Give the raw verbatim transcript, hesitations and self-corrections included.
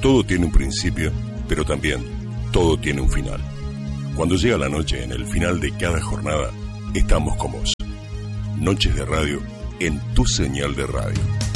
Todo tiene un principio, pero también todo tiene un final. Cuando llega la noche, en el final de cada jornada, estamos con vos. Noches de radio en tu señal de radio.